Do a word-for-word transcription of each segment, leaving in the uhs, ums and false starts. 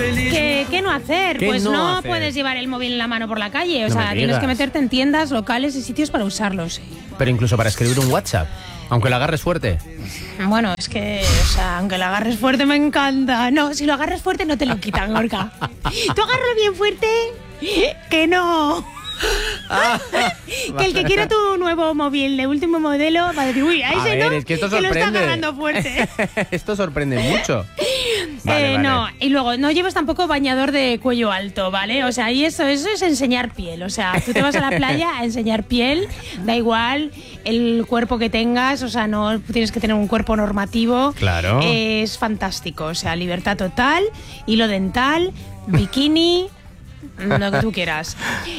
¿Qué, ¿Qué no hacer? ¿Qué Pues no no, hacer? puedes llevar el móvil en la mano por la calle. O No sea, me tienes digas. que meterte en tiendas, locales y sitios para usarlos. Pero incluso para escribir un WhatsApp, aunque lo agarres fuerte. Bueno, es que, o sea, aunque lo agarres fuerte me encanta. No, si lo agarres fuerte no te lo quitan, Gorka. Tú agárralo bien fuerte, que no. Que el que quiera tu nuevo móvil de último modelo va a decir, uy, a ese A ver, no, es que esto que lo está sorprende. agarrando fuerte. Esto sorprende mucho. Vale, Eh, vale. No, y luego no llevas tampoco bañador de cuello alto, ¿vale? O sea, y eso, eso es enseñar piel. O sea, tú te vas a la playa a enseñar piel, da igual el cuerpo que tengas, o sea, no tienes que tener un cuerpo normativo. Claro. Eh, es fantástico, o sea, libertad total, hilo dental, bikini. Lo que tú quieras.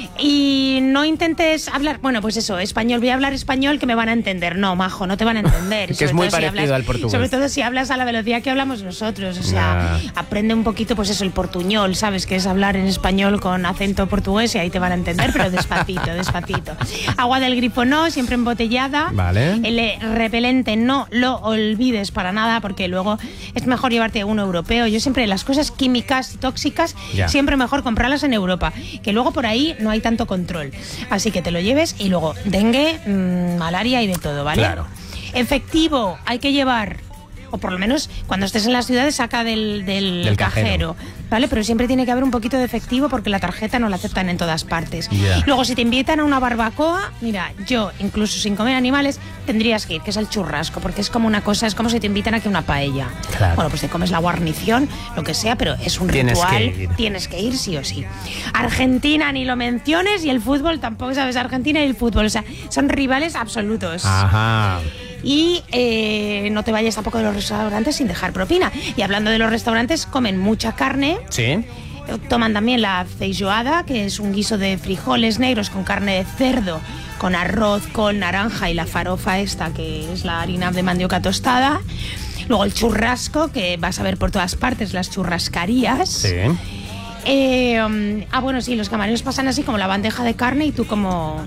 Y no intentes hablar, bueno, pues eso, español, voy a hablar español que me van a entender. No, majo, no te van a entender. Que Sobre es muy todo si parecido hablas- al portugués. Sobre todo si hablas a la velocidad que hablamos nosotros. O sea, Ya. aprende un poquito, pues eso, el portuñol, ¿sabes? Que es hablar en español con acento portugués y ahí te van a entender, pero despacito, despacito. Agua del grifo no, siempre embotellada. Vale. El eh, repelente no lo olvides para nada, porque luego es mejor llevarte uno europeo. Yo siempre, las cosas químicas y tóxicas, Ya. siempre mejor comprarlas en Europa, que luego por ahí no hay tanto control. Así que te lo lleves y luego dengue, mmm, malaria y de todo, ¿vale? Claro. Efectivo, hay que llevar, o por lo menos cuando estés en las ciudades saca del, del, Del cajero. cajero, ¿vale? Pero siempre tiene que haber un poquito de efectivo porque la tarjeta no la aceptan en todas partes. Ya. Luego, si te invitan a una barbacoa, mira, yo, incluso sin comer animales, tendrías que ir, que es el churrasco, porque es como una cosa, es como si te invitan a que una paella. Claro. Bueno, pues te comes la guarnición, lo que sea, pero es un Tienes ritual, que ir. tienes que ir sí o sí. Argentina ni lo menciones y el fútbol tampoco, sabes, Argentina y el fútbol, o sea, son rivales absolutos. Ajá. Y eh, no te vayas tampoco de los restaurantes sin dejar propina. Y hablando de los restaurantes, comen mucha carne. Sí. Toman también la feijoada, que es un guiso de frijoles negros con carne de cerdo, con arroz, col, naranja y la farofa esta, que es la harina de mandioca tostada. Luego el churrasco, que vas a ver por todas partes, las churrascarías. Sí. Eh, um, ah, bueno, sí, los camareros pasan así como la bandeja de carne y tú como...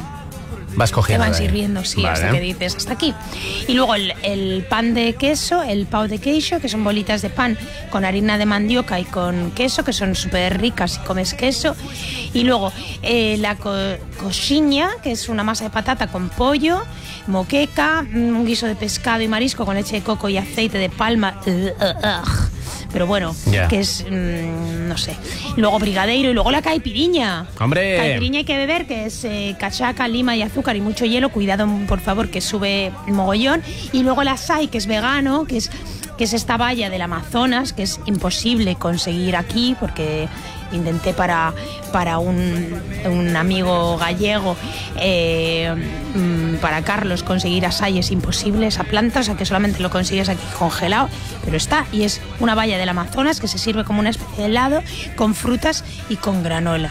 Vas Te cogiendo. van de ahí. sirviendo, sí, Vale. hasta que dices, hasta aquí. Y luego el, el pan de queso, el pão de queijo, que son bolitas de pan con harina de mandioca y con queso, que son súper ricas si comes queso. Y luego eh, la co coxinha, que es una masa de patata con pollo, moqueca, un guiso de pescado y marisco con leche de coco y aceite de palma. Uh, uh, uh. Pero bueno, Ya. que es, mmm, no sé. Luego brigadeiro y luego la caipiriña. ¡Hombre! Caipiriña hay que beber, que es eh, cachaca, lima y azúcar y mucho hielo. Cuidado, por favor, que sube el mogollón. Y luego el açaí, que es vegano, que es, que es esta valla del Amazonas, que es imposible conseguir aquí porque intenté para, para un, un amigo gallego, eh, mm, para Carlos, conseguir açaí es imposible, esa planta, o sea que solamente lo consigues aquí congelado, pero está, y es una valla del Amazonas que se sirve como una especie de helado con frutas y con granola.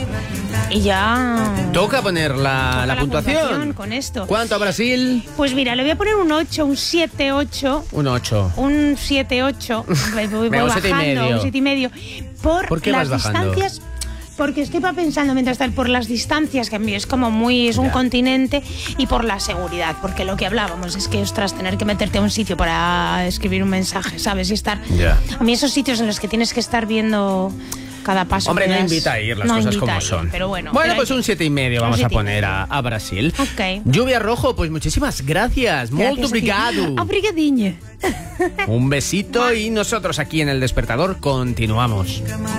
Y ya... Toca poner la, Toca la la puntuación. puntuación con esto. ¿Cuánto a Brasil? Pues mira, le voy a poner un ocho, un siete ocho, Un ocho. un siete ocho, voy, voy Venga, un siete y bajando, medio. un siete y medio, por, ¿Por qué las vas bajando? distancias, porque estoy pensando mientras tal, por las distancias, que a mí es como muy, es un Ya. continente, y por la seguridad, porque lo que hablábamos es que, ostras, tener que meterte a un sitio para escribir un mensaje, ¿sabes? Y estar, Ya. a mí esos sitios en los que tienes que estar viendo cada paso. Hombre, que no das, invita a ir las no cosas invita como a ir, son. pero bueno. Bueno, pero pues hay- un siete y medio un vamos a siete y poner medio. a, a Brasil. Ok. Lluvia Rojo, pues muchísimas gracias. Molto Gracias a ti. obrigado. Obrigadinho. Un besito y nosotros aquí en El Despertador continuamos.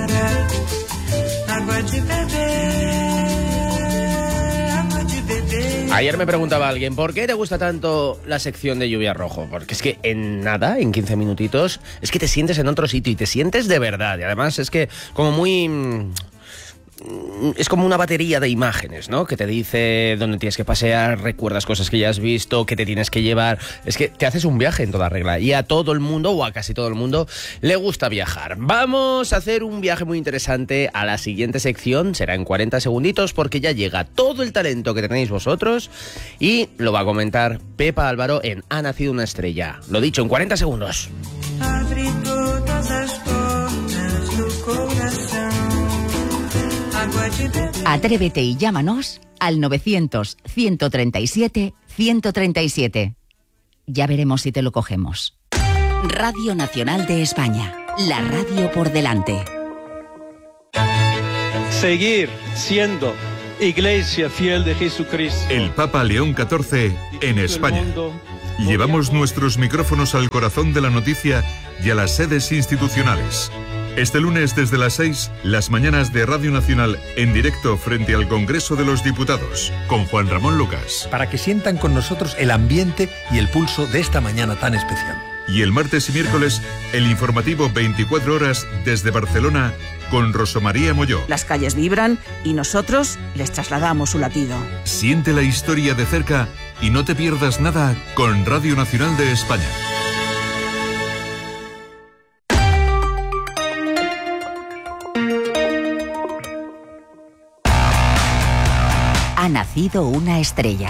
Ayer me preguntaba alguien, ¿por qué te gusta tanto la sección de Lluvia Rojo? Porque es que en nada, en quince minutitos, es que te sientes en otro sitio y te sientes de verdad. Y además es que como muy... mm, es como una batería de imágenes, ¿no? Que te dice dónde tienes que pasear, recuerdas cosas que ya has visto, que te tienes que llevar. Es que te haces un viaje en toda regla. Y a todo el mundo, o a casi todo el mundo, le gusta viajar. Vamos a hacer un viaje muy interesante a la siguiente sección. Será en cuarenta segunditos porque ya llega todo el talento que tenéis vosotros y lo va a comentar Pepa Álvaro en Ha nacido una estrella. Lo dicho, en cuarenta segundos. Abre todas as portas do coração. Água de beber. Atrévete y llámanos al novecientos, ciento treinta y siete, ciento treinta y siete. Ya veremos si te lo cogemos. Radio Nacional de España. La radio por delante. Seguir siendo Iglesia fiel de Jesucristo. El Papa León catorce en España. Llevamos nuestros micrófonos al corazón de la noticia y a las sedes institucionales. Este lunes desde las seis, las mañanas de Radio Nacional en directo frente al Congreso de los Diputados, con Juan Ramón Lucas. Para que sientan con nosotros el ambiente y el pulso de esta mañana tan especial. Y el martes y miércoles, el informativo veinticuatro horas desde Barcelona con Rosa María Molló. Las calles vibran y nosotros les trasladamos su latido. Siente la historia de cerca y no te pierdas nada con Radio Nacional de España. Ha nacido una estrella.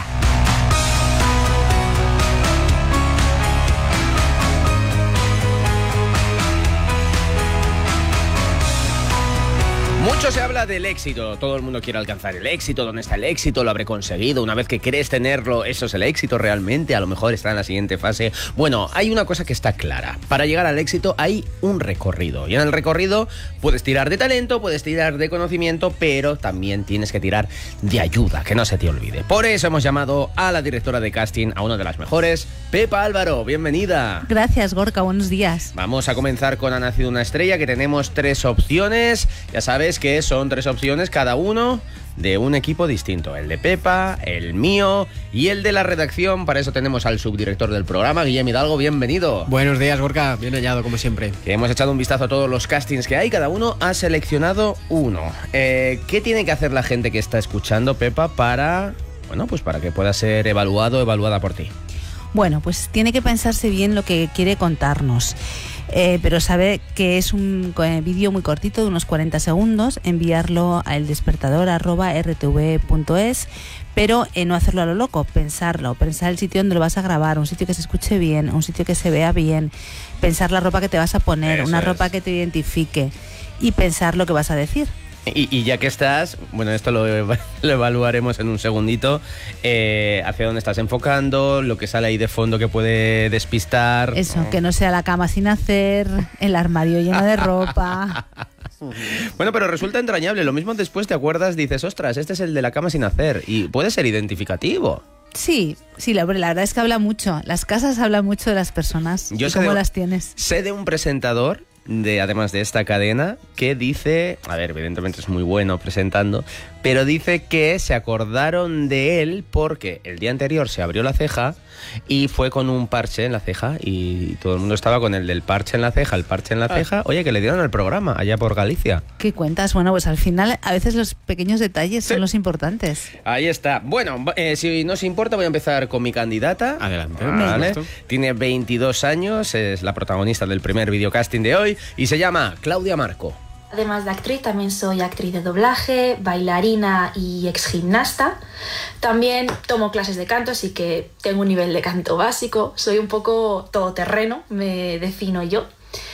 Mucho se habla del éxito, todo el mundo quiere alcanzar el éxito, ¿dónde está el éxito? ¿Lo habré conseguido? Una vez que crees tenerlo, ¿eso es el éxito realmente? A lo mejor está en la siguiente fase. Bueno, hay una cosa que está clara, para llegar al éxito hay un recorrido, y en el recorrido puedes tirar de talento, puedes tirar de conocimiento, pero también tienes que tirar de ayuda, que no se te olvide. Por eso hemos llamado a la directora de casting, a una de las mejores, Pepa Álvaro, bienvenida. Gracias, Gorka, buenos días. Vamos a comenzar con Ha nacido una estrella, que tenemos tres opciones, ya sabes que son tres opciones cada uno de un equipo distinto, el de Pepa, el mío y el de la redacción. Para eso tenemos al subdirector del programa, Guillem Hidalgo, bienvenido. Buenos días, Gorka, bien hallado como siempre. Que hemos echado un vistazo a todos los castings que hay, cada uno ha seleccionado uno. Eh, ¿Qué tiene que hacer la gente que está escuchando, Pepa, para, bueno, pues para que pueda ser evaluado o evaluada por ti? Bueno, pues tiene que pensarse bien lo que quiere contarnos. Eh, pero sabe que es un eh, vídeo muy cortito de unos cuarenta segundos, enviarlo a eldespertador arroba r t v punto es, pero eh, no hacerlo a lo loco, pensarlo, pensar el sitio donde lo vas a grabar, un sitio que se escuche bien, un sitio que se vea bien, pensar la ropa que te vas a poner, Eso una es. ropa que te identifique y pensar lo que vas a decir. Y, y ya que estás, bueno, esto lo, lo evaluaremos en un segundito, eh, hacia dónde estás enfocando, lo que sale ahí de fondo que puede despistar. Eso, ¿no? Que no sea la cama sin hacer, el armario lleno de ropa. Bueno, pero resulta entrañable, lo mismo después te acuerdas, dices, ostras, este es el de la cama sin hacer, y puede ser identificativo. Sí, sí, la, la verdad es que habla mucho, las casas hablan mucho de las personas. Yo y cómo de, las tienes. Sé de un presentador, de además de esta cadena, que dice, a ver, evidentemente es muy bueno presentando, pero dice que se acordaron de él porque el día anterior se abrió la ceja y fue con un parche en la ceja y todo el mundo estaba con el del parche en la ceja, el parche en la ceja, oye, que le dieron el programa allá por Galicia. ¿Qué cuentas? Bueno, pues al final a veces los pequeños detalles sí. son los importantes. Ahí está. Bueno, eh, si no os importa voy a empezar con mi candidata. Adelante. Vale. Tiene veintidós años, es la protagonista del primer videocasting de hoy y se llama Claudia Marco. Además de actriz, también soy actriz de doblaje, bailarina y exgimnasta. También tomo clases de canto, así que tengo un nivel de canto básico. Soy un poco todoterreno, me defino yo.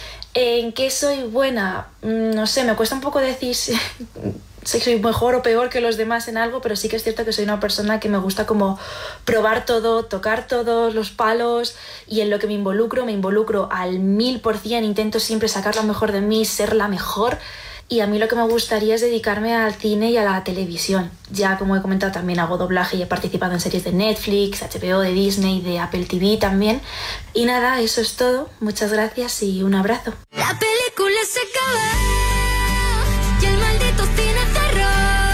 ¿En qué soy buena? No sé, me cuesta un poco decir si soy mejor o peor que los demás en algo, pero sí que es cierto que soy una persona que me gusta como probar todo, tocar todos los palos, y en lo que me involucro, me involucro al mil por cien, intento siempre sacar lo mejor de mí, ser la mejor, y a mí lo que me gustaría es dedicarme al cine y a la televisión. Ya como he comentado también hago doblaje y he participado en series de Netflix, H B O, de Disney, de Apple T V también. Y nada, eso es todo, muchas gracias y un abrazo. La película se acabó y el maldito cine cerró.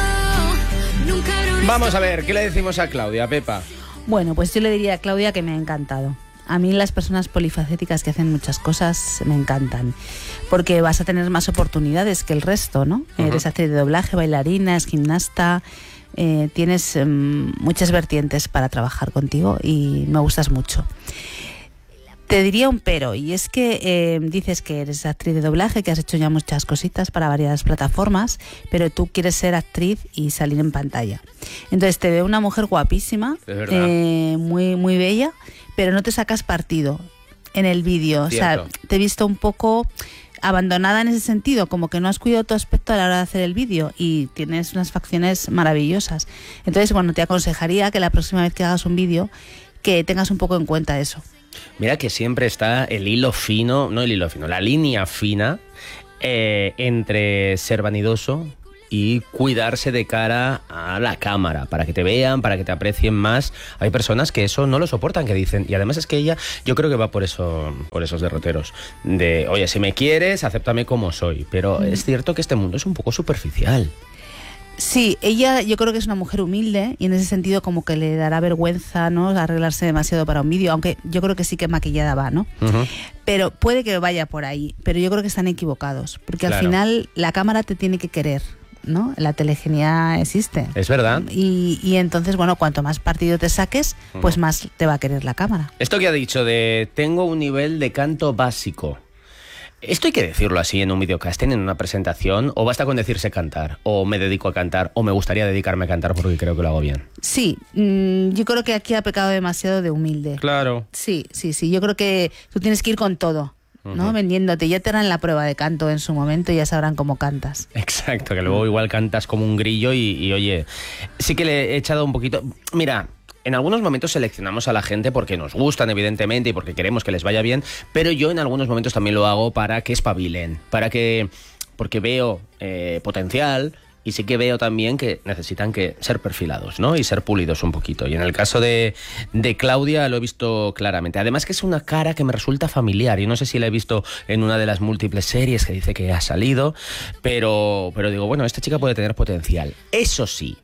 Nunca habrá una... Vamos a ver, ¿qué le decimos a Claudia, Pepa? Bueno, pues yo le diría a Claudia que me ha encantado. A mí las personas polifacéticas que hacen muchas cosas me encantan, porque vas a tener más oportunidades que el resto, ¿no? Uh-huh. Eres actriz de doblaje, bailarina, es gimnasta, eh, tienes eh, muchas vertientes para trabajar contigo y me gustas mucho. Te diría un pero, y es que eh, dices que eres actriz de doblaje, que has hecho ya muchas cositas para varias plataformas, pero tú quieres ser actriz y salir en pantalla. Entonces te veo una mujer guapísima, eh, muy, muy bella, pero no te sacas partido en el vídeo. O sea, te he visto un poco abandonada en ese sentido, como que no has cuidado tu aspecto a la hora de hacer el vídeo y tienes unas facciones maravillosas. Entonces, bueno, te aconsejaría que la próxima vez que hagas un vídeo, que tengas un poco en cuenta eso. Mira que siempre está el hilo fino, no el hilo fino, la línea fina eh, entre ser vanidoso y cuidarse de cara a la cámara, para que te vean, para que te aprecien más. Hay personas que eso no lo soportan, que dicen, y además es que ella, yo creo que va por eso, por esos derroteros, de, oye, si me quieres, acéptame como soy, pero mm. es cierto que este mundo es un poco superficial. Sí, ella yo creo que es una mujer humilde y en ese sentido como que le dará vergüenza, ¿no?, arreglarse demasiado para un vídeo, aunque yo creo que sí que maquillada va, ¿no? Uh-huh. Pero puede que vaya por ahí, pero yo creo que están equivocados, porque claro, al final la cámara te tiene que querer, ¿no? La telegenia existe. Es verdad. Y, y entonces, bueno, cuanto más partido te saques, pues uh-huh. más te va a querer la cámara. Esto que ha dicho de tengo un nivel de canto básico, ¿esto hay que decirlo así en un videocasting, en una presentación? ¿O basta con decirse cantar? ¿O me dedico a cantar? ¿O me gustaría dedicarme a cantar porque creo que lo hago bien? Sí, mmm, yo creo que aquí ha pecado demasiado de humilde. Claro. Sí, sí, sí. Yo creo que tú tienes que ir con todo, ¿no? Uh-huh. Vendiéndote. Ya te harán la prueba de canto en su momento y ya sabrán cómo cantas. Exacto, que luego igual cantas como un grillo y, y oye, sí que le he echado un poquito... Mira... En algunos momentos seleccionamos a la gente porque nos gustan, evidentemente, y porque queremos que les vaya bien, pero yo en algunos momentos también lo hago para que espabilen, para que, porque veo eh, potencial y sí que veo también que necesitan que ser perfilados, ¿no? Y ser pulidos un poquito. Y en el caso de, de Claudia lo he visto claramente. Además que es una cara que me resulta familiar. Y no sé si la he visto en una de las múltiples series que dice que ha salido, pero, pero digo, bueno, esta chica puede tener potencial. Eso sí.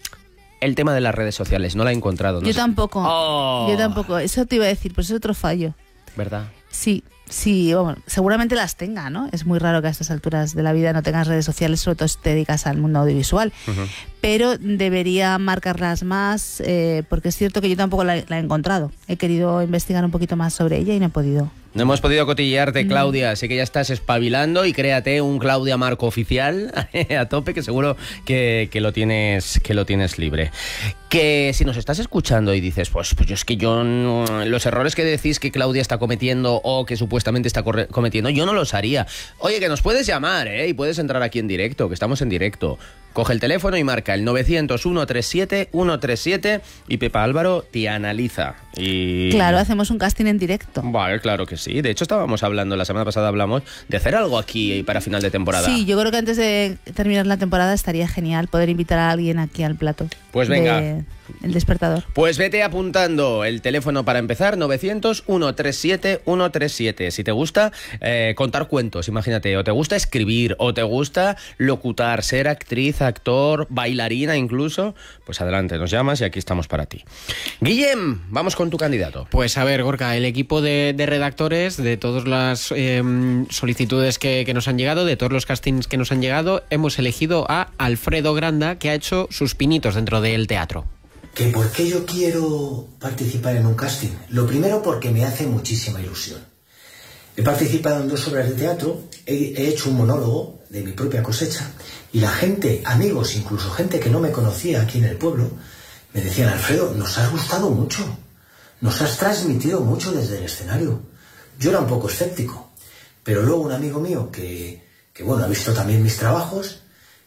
El tema de las redes sociales, no la he encontrado. No yo sé. tampoco, oh. yo tampoco. Eso te iba a decir, pues es otro fallo. ¿Verdad? Sí, sí, bueno, seguramente las tenga, ¿no? Es muy raro que a estas alturas de la vida no tengas redes sociales, sobre todo si te dedicas al mundo audiovisual. Uh-huh. Pero debería marcarlas más, eh, porque es cierto que yo tampoco la, la he encontrado. He querido investigar un poquito más sobre ella y no he podido. No hemos podido cotillearte, Claudia, así que ya estás espabilando y créate un Claudia Marco oficial a tope, que seguro que, que, lo tienes, que lo tienes libre. Que si nos estás escuchando y dices, pues, pues yo es que yo, no, los errores que decís que Claudia está cometiendo o que supuestamente está corre- cometiendo, yo no los haría. Oye, que nos puedes llamar, ¿eh? Y puedes entrar aquí en directo, que estamos en directo. Coge el teléfono y marca el novecientos, ciento treinta y siete, ciento treinta y siete y Pepa Álvaro te analiza. Y... Claro, hacemos un casting en directo. Vale, claro que sí. De hecho, estábamos hablando, la semana pasada hablamos de hacer algo aquí para final de temporada. Sí, yo creo que antes de terminar la temporada estaría genial poder invitar a alguien aquí al plato. Pues venga. De... El despertador. Pues vete apuntando el teléfono para empezar, novecientos, ciento treinta y siete, ciento treinta y siete. Si te gusta eh, contar cuentos, imagínate, o te gusta escribir, o te gusta locutar, ser actriz, actor, bailarina incluso, pues adelante, nos llamas y aquí estamos para ti. Guillem, vamos con tu candidato. Pues a ver, Gorka, el equipo de, de redactores, de todas las eh, solicitudes que, que nos han llegado, de todos los castings que nos han llegado, hemos elegido a Alfredo Granda, que ha hecho sus pinitos dentro del teatro. ¿Que por qué yo quiero participar en un casting? Lo primero porque me hace muchísima ilusión. He participado en dos obras de teatro, he, he hecho un monólogo de mi propia cosecha y la gente, amigos, incluso gente que no me conocía aquí en el pueblo, me decían, Alfredo, nos has gustado mucho, nos has transmitido mucho desde el escenario. Yo era un poco escéptico, pero luego un amigo mío que, que bueno, ha visto también mis trabajos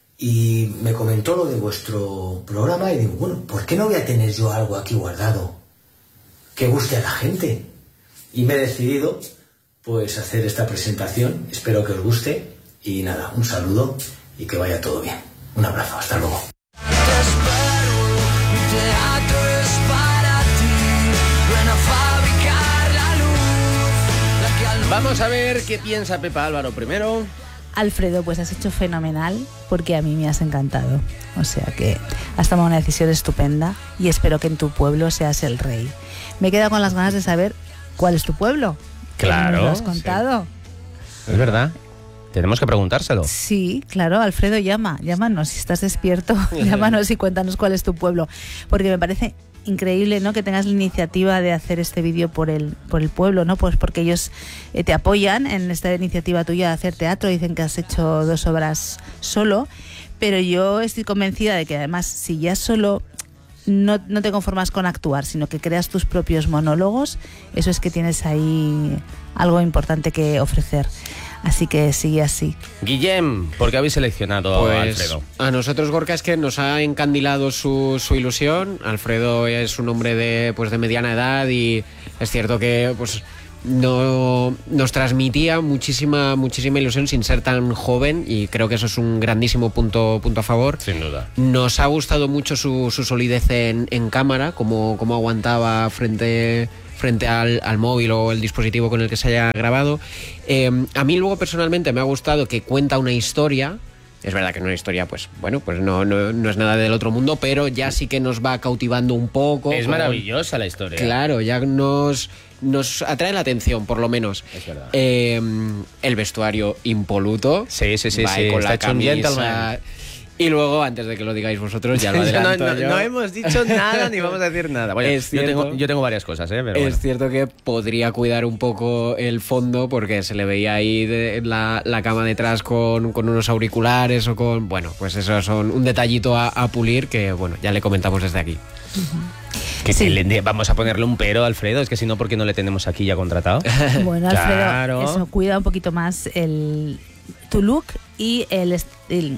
y me comentó lo de vuestro programa y digo, bueno, ¿por qué no voy a tener yo algo aquí guardado que guste a la gente? Y me he decidido, pues, hacer esta presentación. Espero que os guste y nada, un saludo y que vaya todo bien. Un abrazo, hasta luego. Vamos a ver qué piensa Pepa Álvaro primero. Alfredo, pues has hecho fenomenal porque a mí me has encantado. O sea que has tomado una decisión estupenda y espero que en tu pueblo seas el rey. Me he quedado con las ganas de saber cuál es tu pueblo. Claro. ¿Me lo has contado? Sí. Es verdad. Tenemos que preguntárselo. Sí, claro, Alfredo, llama, llámanos si estás despierto, llámanos y cuéntanos cuál es tu pueblo, porque me parece increíble, ¿no?, que tengas la iniciativa de hacer este vídeo por el por el pueblo, ¿no? Pues porque ellos eh, te apoyan en esta iniciativa tuya de hacer teatro, dicen que has hecho dos obras solo, pero yo estoy convencida de que además si ya solo no, no te conformas con actuar, sino que creas tus propios monólogos, eso es que tienes ahí algo importante que ofrecer. Así que sigue así. Guillem, ¿por qué habéis seleccionado pues, a Alfredo? A nosotros, Gorka, es que nos ha encandilado su, su ilusión. Alfredo es un hombre de, pues, de mediana edad y Es cierto que pues no, nos transmitía muchísima muchísima ilusión sin ser tan joven, y creo que eso es un grandísimo punto, punto a favor. Sin duda. Nos ha gustado mucho su, su solidez en, en cámara, como, como aguantaba frente... frente al, al móvil o el dispositivo con el que se haya grabado. Eh, a mí luego personalmente me ha gustado que cuenta una historia. Es verdad que no es una historia, pues bueno, pues no, no, no es nada del otro mundo, pero ya sí que nos va cautivando un poco. Es con... maravillosa la historia. Claro, ya nos, nos atrae la atención, por lo menos. Es verdad. Eh, el vestuario impoluto. Sí, sí, sí, va sí. con Está la hecho un camisa. gentleman. Y luego, antes de que lo digáis vosotros, ya lo adelanto no, no, yo. no hemos dicho nada ni vamos a decir nada. Bueno, Es yo, cierto. tengo, yo tengo varias cosas, ¿eh? Pero es bueno. cierto que podría cuidar un poco el fondo, porque se le veía ahí de la, la cama detrás con, con unos auriculares o con... Bueno, pues eso son un detallito a, a pulir que, bueno, ya le comentamos desde aquí. Que sí. le, vamos a ponerle un pero a Alfredo, es que si no, ¿por qué no le tenemos aquí ya contratado? Bueno, Alfredo, Claro. eso, cuida un poquito más el tu look y el, est- el,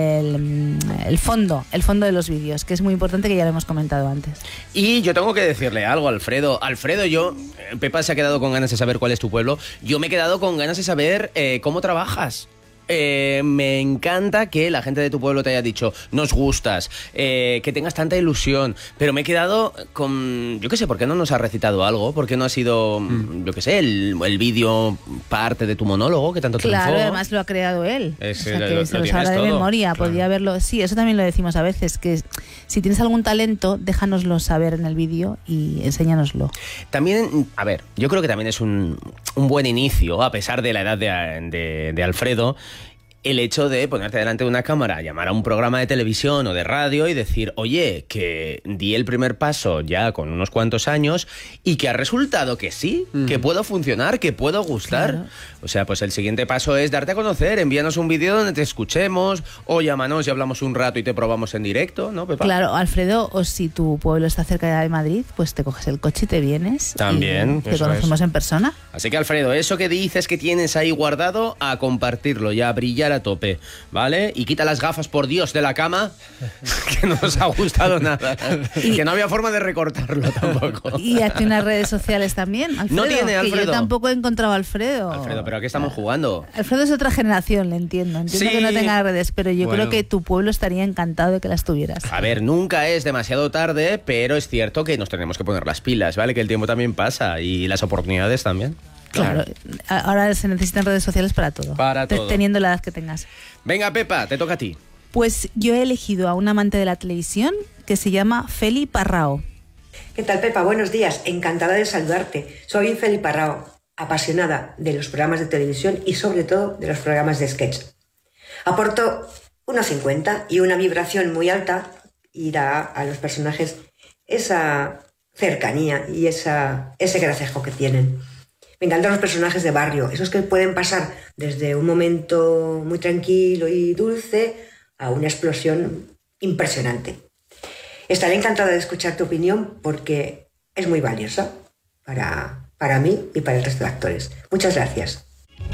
el, el fondo, el fondo de los vídeos, que es muy importante, que ya lo hemos comentado antes. Y yo tengo que decirle algo, Alfredo. Alfredo, yo, eh, Pepa se ha quedado con ganas de saber cuál es tu pueblo. Yo me he quedado con ganas de saber eh, cómo trabajas. Eh, me encanta que la gente de tu pueblo te haya dicho, nos gustas, eh, que tengas tanta ilusión, pero me he quedado con, yo qué sé, ¿por qué no nos has recitado algo? ¿Por qué no ha sido, mm. yo qué sé, el, el vídeo parte de tu monólogo que tanto triunfó? Claro, además lo ha creado él. Es, o sea, lo- que lo se lo tienes sabrá de todo, memoria, claro. podría verlo. Sí, eso también lo decimos a veces, que si tienes algún talento, déjanoslo saber en el vídeo y enséñanoslo. También, a ver, yo creo que también es un, un buen inicio, a pesar de la edad de, de, de Alfredo, el hecho de ponerte delante de una cámara, llamar a un programa de televisión o de radio y decir, oye, que di el primer paso ya con unos cuantos años y que ha resultado que sí, mm. que puedo funcionar, que puedo gustar. Claro. O sea, pues el siguiente paso es darte a conocer, envíanos un vídeo donde te escuchemos o llámanos y hablamos un rato y te probamos en directo, ¿no, Pepa? Claro, Alfredo, o si tu pueblo está cerca de Madrid, pues te coges el coche y te vienes. También. Y te conocemos es. en persona. Así que, Alfredo, eso que dices que tienes ahí guardado, a compartirlo y a brillar a tope, ¿vale? Y quita las gafas, por Dios, de la cama, que no nos ha gustado nada. Y que no había forma de recortarlo tampoco. Y hazte unas redes sociales también, Alfredo. No tiene, Alfredo. Que yo tampoco he encontrado a Alfredo. Alfredo, ¿pero a qué estamos jugando? Alfredo es otra generación, le entiendo. Entiendo Sí. que no tenga redes, pero yo Bueno. creo que tu pueblo estaría encantado de que las tuvieras. A ver, nunca es demasiado tarde, pero es cierto que nos tenemos que poner las pilas, ¿vale? Que el tiempo también pasa y las oportunidades también. Claro. Ahora se necesitan redes sociales para todo. Para todo. Teniendo la edad que tengas. Venga, Pepa, te toca a ti. Pues yo he elegido a un amante de la televisión que se llama Feli Parrao. ¿Qué tal, Pepa? Buenos días. Encantada de saludarte. Soy Feli Parrao, apasionada de los programas de televisión y sobre todo de los programas de sketch. Aporto unos cincuenta y una vibración muy alta y da a los personajes esa cercanía y esa, ese gracejo que tienen. Me encantan los personajes de barrio, esos que pueden pasar desde un momento muy tranquilo y dulce a una explosión impresionante. Estaré encantada de escuchar tu opinión porque es muy valiosa para, para mí y para el resto de actores. Muchas gracias.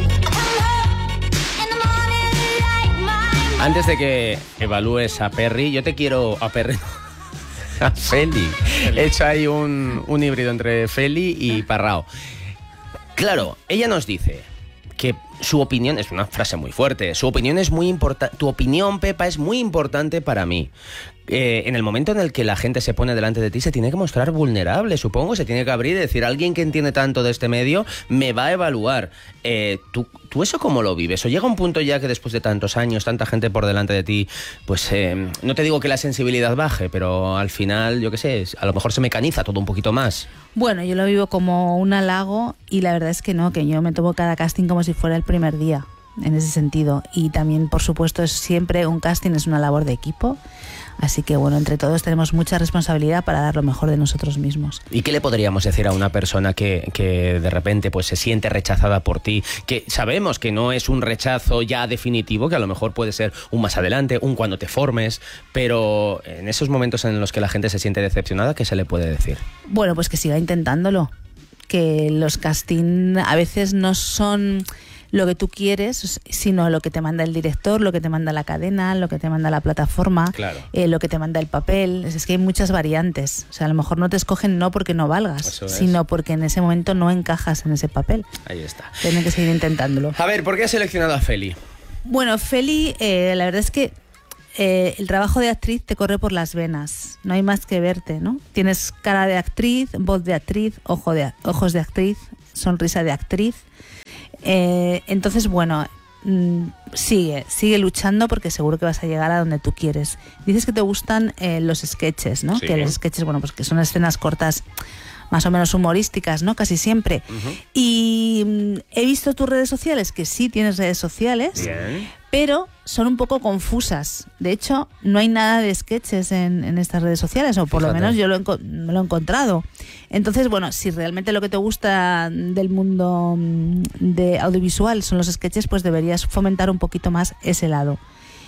Antes de que evalúes a Perry, yo te quiero... A Perry... A Feli. He hecho ahí un, un híbrido entre Feli y Parrao. Claro, ella nos dice que su opinión, es una frase muy fuerte, su opinión es muy importante, tu opinión, Pepa, es muy importante para mí. Eh, en el momento en el que la gente se pone delante de ti, se tiene que mostrar vulnerable, supongo, se tiene que abrir y decir, alguien que entiende tanto de este medio me va a evaluar. Eh, ¿tú, ¿Tú eso cómo lo vives? ¿O llega un punto ya que después de tantos años, tanta gente por delante de ti, pues eh, no te digo que la sensibilidad baje, pero al final, yo qué sé, a lo mejor se mecaniza todo un poquito más? Bueno, yo lo vivo como un halago y la verdad es que no, que yo me tomo cada casting como si fuera el primer día, en ese sentido. Y también, por supuesto, es siempre un casting, es una labor de equipo. Así que, bueno, entre todos tenemos mucha responsabilidad para dar lo mejor de nosotros mismos. ¿Y qué le podríamos decir a una persona que, que de repente pues se siente rechazada por ti? Que sabemos que no es un rechazo ya definitivo, que a lo mejor puede ser un más adelante, un cuando te formes, pero en esos momentos en los que la gente se siente decepcionada, ¿qué se le puede decir? Bueno, pues que siga intentándolo. Que los casting a veces no son lo que tú quieres, sino lo que te manda el director, lo que te manda la cadena, lo que te manda la plataforma, claro. eh, lo que te manda el papel. Es, es que hay muchas variantes. O sea, a lo mejor no te escogen no porque no valgas, sino porque en ese momento no encajas en ese papel. Ahí está. Tienen que seguir intentándolo. A ver, ¿por qué has seleccionado a Feli? Bueno, Feli, eh, la verdad es que eh, el trabajo de actriz te corre por las venas. No hay más que verte, ¿no? Tienes cara de actriz, voz de actriz, ojo de, ojos de actriz, sonrisa de actriz. Eh, entonces, bueno, mmm, sigue, sigue luchando porque seguro que vas a llegar a donde tú quieres. Dices que te gustan eh, los sketches, ¿no? Sí. Que los sketches, bueno, pues que son escenas cortas más o menos humorísticas, ¿no? Casi siempre. Uh-huh. Y mmm, he visto tus redes sociales, que sí tienes redes sociales, Bien. pero son un poco confusas. De hecho, no hay nada de sketches en, en estas redes sociales, o por Fíjate. lo menos yo lo he, enco- me lo he encontrado. Entonces, bueno, si realmente lo que te gusta del mundo mm, de audiovisual son los sketches, pues deberías fomentar un poquito más ese lado.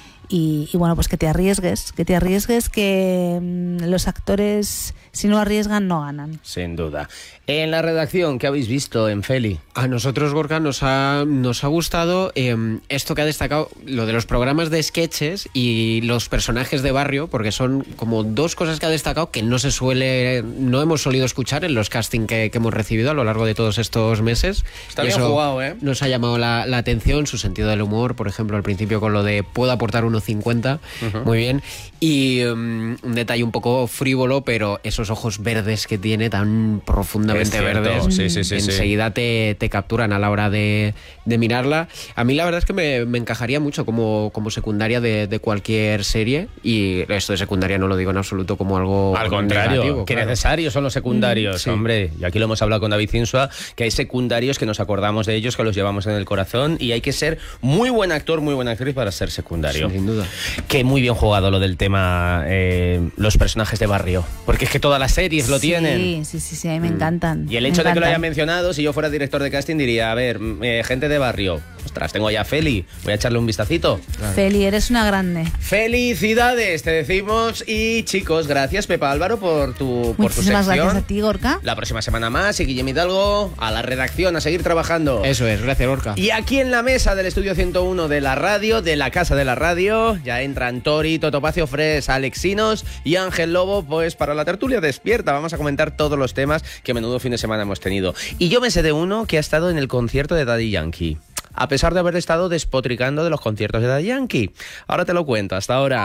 Y, y bueno, pues que te arriesgues, que te arriesgues, que mmm, los actores, si no arriesgan, no ganan. Sin duda. En la redacción, ¿qué habéis visto en Feli? A nosotros, Gorka, nos ha, nos ha gustado eh, esto que ha destacado, lo de los programas de sketches y los personajes de barrio, porque son como dos cosas que ha destacado que no se suele, no hemos solido escuchar en los castings que, que hemos recibido a lo largo de todos estos meses. Está Y bien eso jugado, ¿eh? Nos ha llamado la, la atención, su sentido del humor, por ejemplo, al principio con lo de puedo aportar uno cincuenta, Ujú. muy bien. Y um, un detalle un poco frívolo, pero esos ojos verdes que tiene, tan profundamente Es cierto, verdes, sí, sí, sí, sí. enseguida te, te capturan a la hora de, de mirarla. A mí la verdad es que me, me encajaría mucho como, como secundaria de, de cualquier serie, y esto de secundaria no lo digo en absoluto como algo Al contrario, negativo, que claro. necesarios son los secundarios, Mm, sí. hombre. Y aquí lo hemos hablado con David Cinsua, que hay secundarios que nos acordamos de ellos, que los llevamos en el corazón, y hay que ser muy buen actor, muy buena actriz para ser secundario. Sí, sin duda. Que muy bien jugado lo del tema, eh, los personajes de barrio, porque es que todas las series lo Sí, tienen. sí, sí, sí, a mí me encantan. Y el me hecho de que lo haya encantan. mencionado, si yo fuera director de casting diría, a ver, mm, eh, gente de barrio, ostras, tengo ya a Feli, voy a echarle un vistacito. Feli, eres una grande. Felicidades, te decimos. Y chicos, gracias Pepa Álvaro por tu, por tu Muchísimas sección. gracias a ti, Gorka. La próxima semana más, y Guillem Hidalgo a la redacción, a seguir trabajando. Eso es, gracias, Gorka. Y aquí en la mesa del estudio ciento uno de la radio, de la casa de la radio, ya entran Tori, Totopacio Fres, Alexinos y Ángel Lobo, pues para la tertulia despierta. Vamos a comentar todos los temas que menudo fin de semana hemos tenido. Y yo me sé de uno que ha estado en el concierto de Daddy Yankee, a pesar de haber estado despotricando de los conciertos de Daddy Yankee. Ahora te lo cuento, hasta ahora.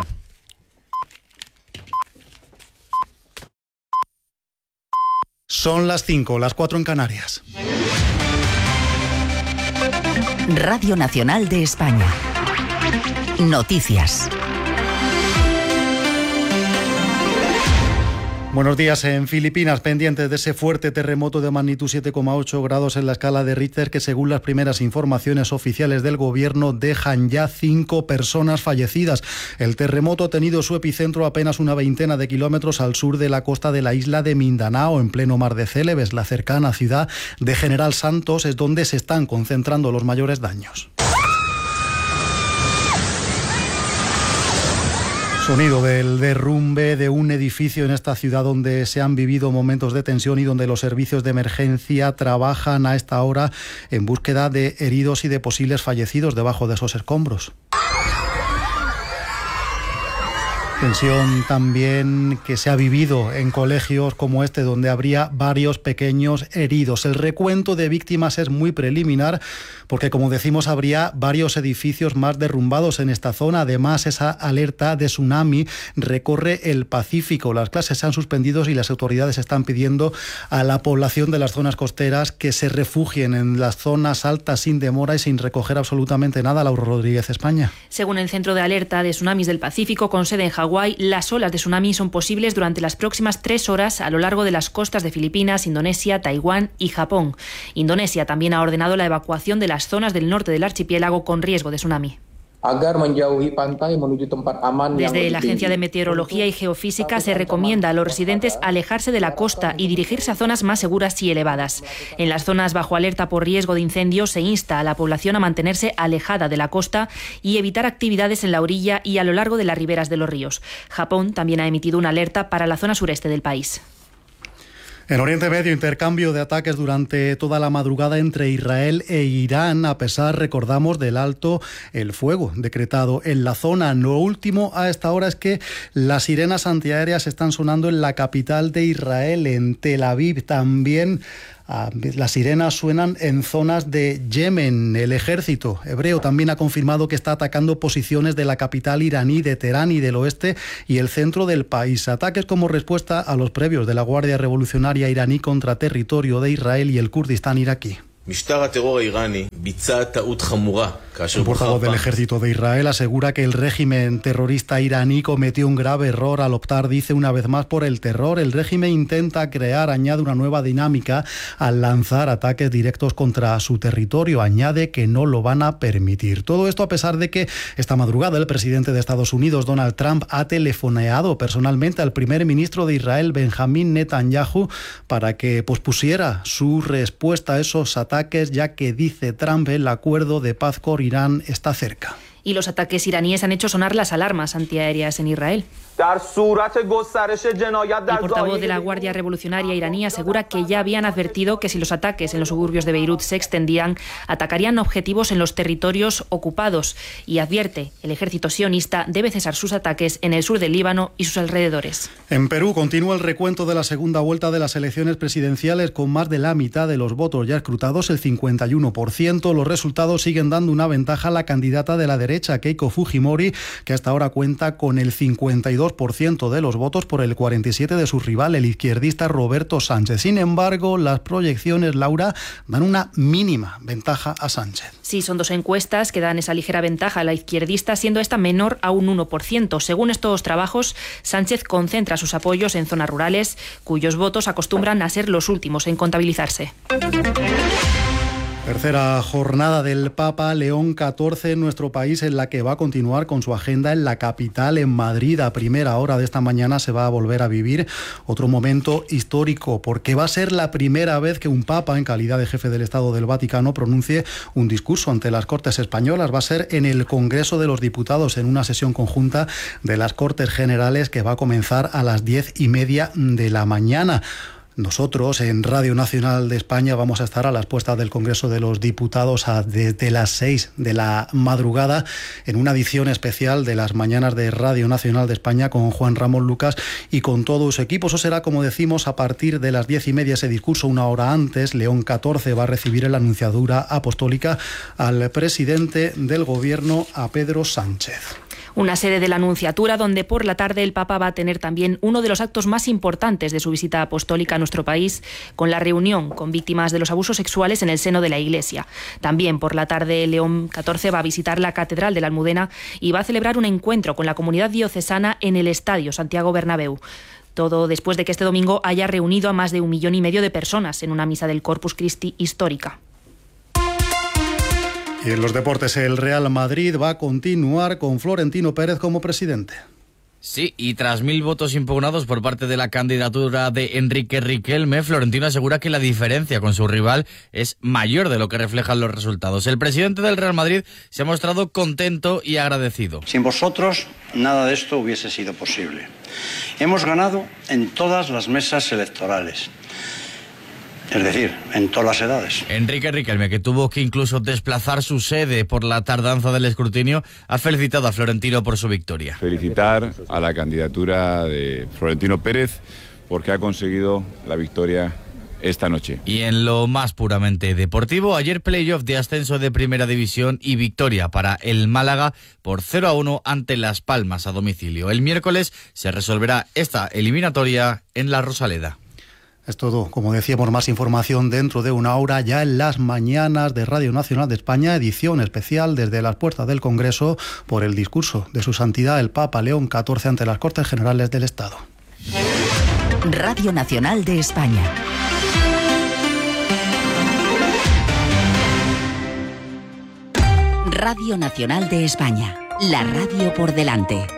Son las cinco, las cuatro en Canarias. Radio Nacional de España. Noticias. Buenos días. En Filipinas, pendientes de ese fuerte terremoto de magnitud siete coma ocho grados en la escala de Richter, que según las primeras informaciones oficiales del gobierno dejan ya cinco personas fallecidas. El terremoto ha tenido su epicentro a apenas una veintena de kilómetros al sur de la costa de la isla de Mindanao, en pleno mar de Célebes. La cercana ciudad de General Santos es donde se están concentrando los mayores daños. Sonido del derrumbe de un edificio en esta ciudad donde se han vivido momentos de tensión y donde los servicios de emergencia trabajan a esta hora en búsqueda de heridos y de posibles fallecidos debajo de esos escombros. Tensión también que se ha vivido en colegios como este, donde habría varios pequeños heridos. El recuento de víctimas es muy preliminar porque, como decimos, habría varios edificios más derrumbados en esta zona. Además, esa alerta de tsunami recorre el Pacífico. Las clases se han suspendido y las autoridades están pidiendo a la población de las zonas costeras que se refugien en las zonas altas sin demora y sin recoger absolutamente nada. Laura Rodríguez, España. Según el Centro de Alerta de Tsunamis del Pacífico, con sede en Hawái, las olas de tsunami son posibles durante las próximas tres horas a lo largo de las costas de Filipinas, Indonesia, Taiwán y Japón. Indonesia también ha ordenado la evacuación de las zonas del norte del archipiélago con riesgo de tsunami. Desde la Agencia de Meteorología y Geofísica se recomienda a los residentes alejarse de la costa y dirigirse a zonas más seguras y elevadas. En las zonas bajo alerta por riesgo de incendio se insta a la población a mantenerse alejada de la costa y evitar actividades en la orilla y a lo largo de las riberas de los ríos. Japón también ha emitido una alerta para la zona sureste del país. En Oriente Medio, intercambio de ataques durante toda la madrugada entre Israel e Irán, a pesar, recordamos, del alto el fuego decretado en la zona. Lo último a esta hora es que las sirenas antiaéreas están sonando en la capital de Israel, en Tel Aviv. También Ah, las sirenas suenan en zonas de Yemen. El ejército hebreo también ha confirmado que está atacando posiciones de la capital iraní, de Teherán y del oeste y el centro del país. Ataques como respuesta a los previos de la Guardia Revolucionaria iraní contra territorio de Israel y el Kurdistán iraquí. El portavoz del ejército de Israel asegura que el régimen terrorista iraní cometió un grave error al optar, dice, una vez más por el terror. El régimen intenta crear, añade, una nueva dinámica al lanzar ataques directos contra su territorio. Añade que no lo van a permitir. Todo esto a pesar de que esta madrugada el presidente de Estados Unidos, Donald Trump, ha telefoneado personalmente al primer ministro de Israel, Benjamín Netanyahu, para que pospusiera su respuesta a esos ataques, ya que, dice Trump, el acuerdo de paz con Irán está cerca. Y los ataques iraníes han hecho sonar las alarmas antiaéreas en Israel. El portavoz de la Guardia Revolucionaria iraní asegura que ya habían advertido que si los ataques en los suburbios de Beirut se extendían, atacarían objetivos en los territorios ocupados, y advierte, el ejército sionista debe cesar sus ataques en el sur del Líbano y sus alrededores. En Perú continúa el recuento de la segunda vuelta de las elecciones presidenciales con más de la mitad de los votos ya escrutados, el cincuenta y uno por ciento. Los resultados siguen dando una ventaja a la candidata de la derecha, Keiko Fujimori, que hasta ahora cuenta con el cincuenta y dos por ciento de los votos por el cuarenta y siete por ciento de su rival, el izquierdista Roberto Sánchez. Sin embargo, las proyecciones, Laura, dan una mínima ventaja a Sánchez. Sí, son dos encuestas que dan esa ligera ventaja a la izquierdista, siendo esta menor a un uno por ciento. Según estos trabajos, Sánchez concentra sus apoyos en zonas rurales, cuyos votos acostumbran a ser los últimos en contabilizarse. Tercera jornada del Papa León catorce en nuestro país, en la que va a continuar con su agenda en la capital, en Madrid. A primera hora de esta mañana se va a volver a vivir otro momento histórico, porque va a ser la primera vez que un Papa, en calidad de jefe del Estado del Vaticano, pronuncie un discurso ante las Cortes españolas. Va a ser en el Congreso de los Diputados, en una sesión conjunta de las Cortes Generales que va a comenzar a las diez y media de la mañana. Nosotros en Radio Nacional de España vamos a estar a las puertas del Congreso de los Diputados a, desde las seis de la madrugada en una edición especial de las mañanas de Radio Nacional de España con Juan Ramón Lucas y con todo su equipo. Eso será, como decimos, a partir de las diez y media ese discurso. Una hora antes, León catorce va a recibir en la Anunciadura Apostólica al presidente del Gobierno, a Pedro Sánchez. Una sede de la Anunciatura donde por la tarde el Papa va a tener también uno de los actos más importantes de su visita apostólica a nuestro país, con la reunión con víctimas de los abusos sexuales en el seno de la Iglesia. También por la tarde León catorce va a visitar la Catedral de la Almudena y va a celebrar un encuentro con la comunidad diocesana en el Estadio Santiago Bernabéu. Todo después de que este domingo haya reunido a más de un millón y medio de personas en una misa del Corpus Christi histórica. Y en los deportes, el Real Madrid va a continuar con Florentino Pérez como presidente. Sí, y tras mil votos impugnados por parte de la candidatura de Enrique Riquelme, Florentino asegura que la diferencia con su rival es mayor de lo que reflejan los resultados. El presidente del Real Madrid se ha mostrado contento y agradecido. Sin vosotros, nada de esto hubiese sido posible. Hemos ganado en todas las mesas electorales. Es decir, en todas las edades. Enrique Riquelme, que tuvo que incluso desplazar su sede por la tardanza del escrutinio, ha felicitado a Florentino por su victoria. Felicitar a la candidatura de Florentino Pérez porque ha conseguido la victoria esta noche. Y en lo más puramente deportivo, ayer playoff de ascenso de Primera División y victoria para el Málaga por cero a uno ante Las Palmas a domicilio. El miércoles se resolverá esta eliminatoria en La Rosaleda. Es todo, como decíamos, más información dentro de una hora ya en las mañanas de Radio Nacional de España, edición especial desde las puertas del Congreso por el discurso de su santidad el Papa León catorce ante las Cortes Generales del Estado. Radio Nacional de España. Radio Nacional de España, la radio por delante.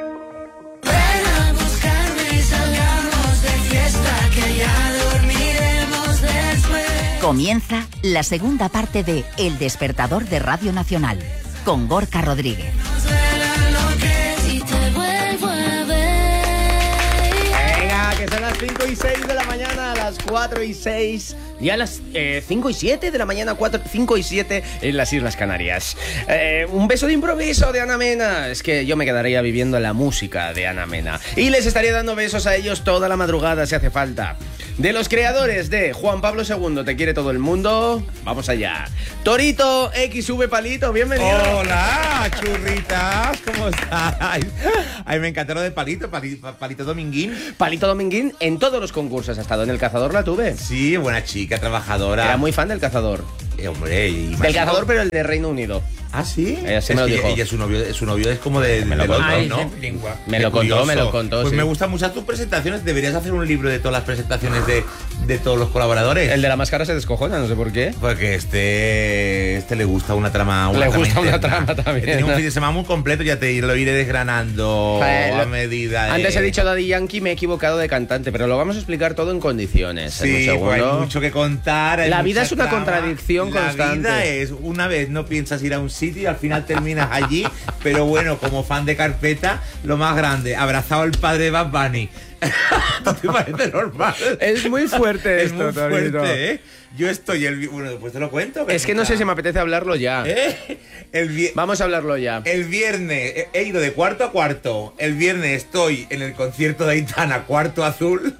Comienza la segunda parte de El Despertador de Radio Nacional, con Gorka Rodríguez. Venga, que son las cinco y seis de la mañana, a las cuatro y seis y a las eh, cinco y siete de la mañana, cuatro, cinco y siete en las Islas Canarias. Eh, un beso de improviso de Ana Mena. Es que yo me quedaría viviendo la música de Ana Mena y les estaría dando besos a ellos toda la madrugada si hace falta. De los creadores de Juan Pablo segundo, Te quiere todo el mundo, vamos allá. Torito X V Palito, bienvenido. Hola, churritas, ¿cómo estáis? Ay, me encantó lo de Palito, Palito, Palito Dominguín. Palito Dominguín en todos los concursos ha estado. En El Cazador la tuve. Sí, buena chica, trabajadora. Era muy fan del Cazador. Eh, hombre, y del Cazador, pero el de Reino Unido. ¿Ah, sí? Ella sí es me lo que dijo. Ella, su novio, su novio es como de, me lo de contó, London, ¿no? ¿no? Lengua. Me lo contó, me lo contó, Pues sí. me gustan mucho tus presentaciones. Deberías hacer un libro de todas las presentaciones de, de todos los colaboradores. El de la máscara se descojona, no sé por qué. Porque este, este le gusta una trama. Una le trama gusta interna. una trama también. Tiene un fin de semana muy completo, ya te lo iré desgranando Eh, a medida de... Antes he dicho Daddy Yankee, me he equivocado de cantante, pero lo vamos a explicar todo en condiciones. en un Sí, segundo. pues hay mucho que contar. hay La vida mucha es una trama. contradicción La constante. vida es, una vez no piensas ir a un sitio y al final terminas allí, pero bueno, como fan de Carpeta, lo más grande, abrazado al padre de Bad Bunny. ¿No te parece normal? Es muy fuerte Es esto, muy Torito. fuerte, ¿eh? Yo estoy el... vi- Bueno, después te lo cuento. Es que no sé si me apetece hablarlo ya. ¿Eh? El vi- Vamos a hablarlo ya. El viernes he- he ido de cuarto a cuarto. El viernes estoy en el concierto de Aitana, Cuarto Azul.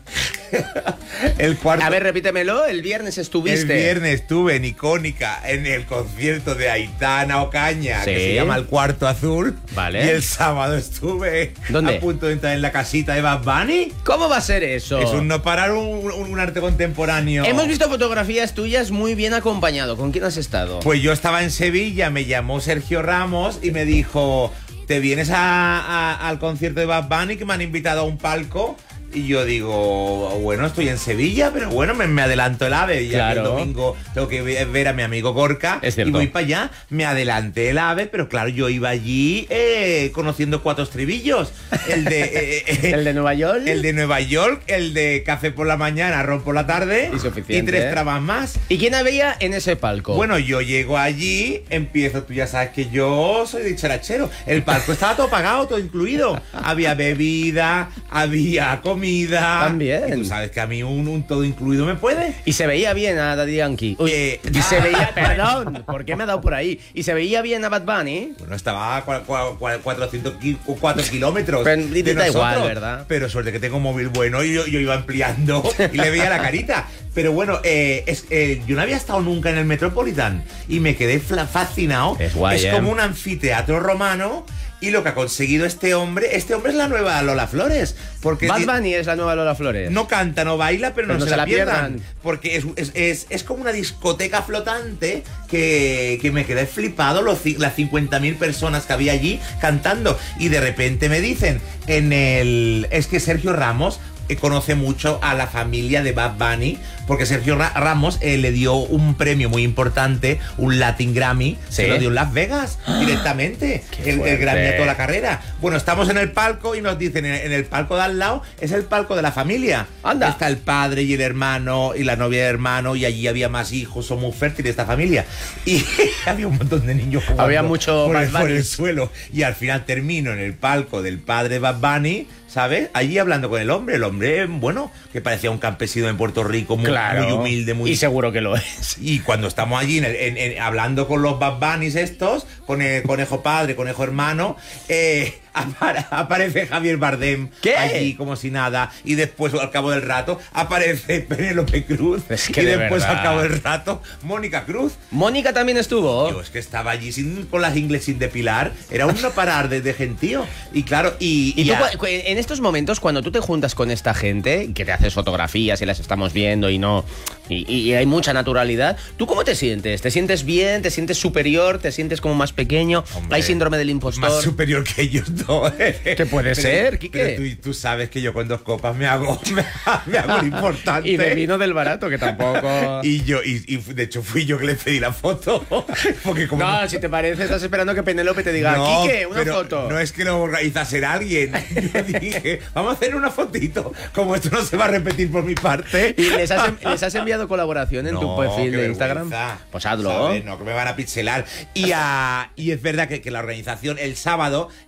El cuarto... A ver, repítemelo. El viernes estuviste. El viernes estuve en Icónica en el concierto de Aitana Ocaña, Sí. que se llama El Cuarto Azul. Vale. Y el sábado estuve ¿Dónde? a punto de entrar en la casita de Bad Bunny. ¿Cómo va a ser eso? Es un no parar un, un- un arte contemporáneo. Hemos visto fotografías tuyas muy bien acompañado. ¿Con quién has estado? Pues yo estaba en Sevilla, me llamó Sergio Ramos y me dijo, ¿te vienes a- a- al concierto de Bad Bunny que me han invitado a un palco? Y yo digo, bueno, estoy en Sevilla, pero bueno, me, me adelanto el AVE. Ya Claro. que el domingo tengo que ve- ver a mi amigo Gorka Es y cierto. voy para allá. Me adelanté el AVE, pero claro, yo iba allí eh, conociendo cuatro estribillos. El de, eh, eh, ¿El de Nueva York? el de Nueva York, el de Café por la mañana, Ron por la tarde. Y suficiente, Y tres ¿eh? trabas más. ¿Y quién había en ese palco? Bueno, yo llego allí, empiezo, tú ya sabes que yo soy dicharachero. El palco estaba todo pagado, todo incluido. Había bebida, había comida. También. Y tú sabes que a mí un, un todo incluido me puede. Y se veía bien a Daddy Yankee. Uy, Eh, y se veía, perdón, ¿por qué me ha dado por ahí? Y se veía bien a Bad Bunny. Bueno, estaba a cua- cua- cua- cuatrocientos ki- cuatro kilómetros. Pero y te de da igual, nosotros. ¿verdad? Pero suerte que tengo un móvil bueno y yo, yo iba ampliando y le veía la carita. Pero bueno, eh, es, eh, yo no había estado nunca en el Metropolitan y me quedé fla- fascinado. Es guay, ¿eh? como un anfiteatro romano. Y lo que ha conseguido este hombre, este hombre es la nueva Lola Flores. Porque Bad di- Bunny es la nueva Lola Flores. no canta, no baila, pero, no, se, la pierdan. pierdan. Porque es, es, es, es como una discoteca flotante que, que me quedé flipado los, ci- las cincuenta mil personas que había allí cantando. Y de repente me dicen, en el... Es que Sergio Ramos eh, conoce mucho a la familia de Bad Bunny, porque Sergio Ra- Ramos eh, le dio un premio muy importante, un Latin Grammy, ¿Sí? se lo dio en Las Vegas directamente, Qué el, el fuerte. Grammy a toda la carrera. Bueno, estamos en el palco y nos dicen, en en el palco de al lado es el palco de la familia. Anda. Está el padre y el hermano y la novia del hermano, y allí había más hijos, son muy fértiles esta familia. Y había un montón de niños jugando Había mucho por, el, Bad por el Bunny. suelo. Y al final termino en el palco del padre Bad Bunny, ¿sabes? Allí hablando con el hombre, el hombre, bueno, que parecía un campesino en Puerto Rico, muy, Claro. muy humilde, muy... Y seguro que lo es. Y cuando estamos allí en el- en- en- hablando con los Bad Bunnies estos, con el conejo padre, conejo hermano, eh, apare- aparece Javier Bardem ¿Qué? allí como si nada, y después al cabo del rato aparece Penélope Cruz, Es que y de después verdad. al cabo del rato Mónica Cruz. Mónica también estuvo. Yo es que estaba allí sin, con las ingles sin depilar, era un no parar de, de gentío. Y claro, y, Y y tú, a- cu- cu- en estos momentos, cuando tú te juntas con esta gente, que te haces fotografías y las estamos viendo y no. Y, y hay mucha naturalidad, ¿tú cómo te sientes? ¿Te sientes bien? ¿Te sientes superior? ¿Te sientes como más pequeño? Hombre, ¿Hay síndrome del impostor? más superior que ellos no. ¿Qué puede Pero- ser, Quique? pero tú, tú sabes que yo con dos copas me hago, me, me hago lo importante. Y de vino del barato, que tampoco. Y yo, y, y de hecho fui yo que le pedí la foto. Porque como No, si te parece, estás esperando que Penélope te diga, No, Quique, una pero foto. No es que lo organizase alguien. Yo dije, vamos a hacer una fotito. Como esto no se va a repetir por mi parte. ¿Y les has, en- les has enviado colaboración en tu No, perfil qué de Instagram? vergüenza. Pues hazlo. ¿Sabes? No, que me van a pixelar. Y, a- y es verdad que, que la organización el sábado en la casita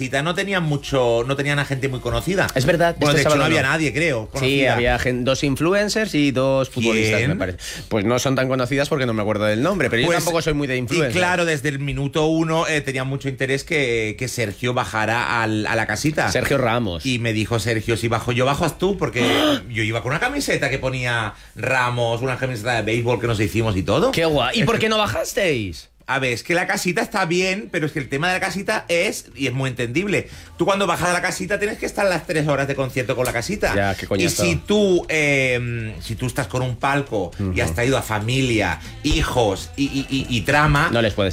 casita no tenían mucho, no tenían a gente muy conocida. Es verdad. Bueno, este de hecho no sábado había no. nadie, creo. Sí, conocida. había gen- dos influencers y dos futbolistas, ¿Quién? me parece. Pues no son tan conocidas porque no me acuerdo del nombre, pero Pues, yo tampoco soy muy de influencer. Y claro, desde el minuto uno eh, tenía mucho interés que, que Sergio bajara al- a la casita. Sergio Ramos. Y me dijo Sergio, si bajo yo, bajas tú, porque yo iba con una camiseta que ponía Ramos, una camiseta de béisbol que nos hicimos y todo. ¡Qué guay! ¿Y por qué no bajasteis? A ver, es que la casita está bien, pero es que el tema de la casita es, y es muy entendible, tú cuando bajas a la casita tienes que estar las tres horas de concierto con la casita. Ya, qué y coñazo. si tú, eh, si tú estás con un palco y has traído a familia, hijos y, y- y- y trama, No les puedes